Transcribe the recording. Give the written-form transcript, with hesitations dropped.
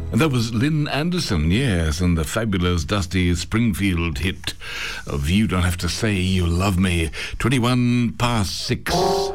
And that was Lynn Anderson, yes, and the fabulous Dusty Springfield hit of You Don't Have to Say You Love Me. 21 past 6.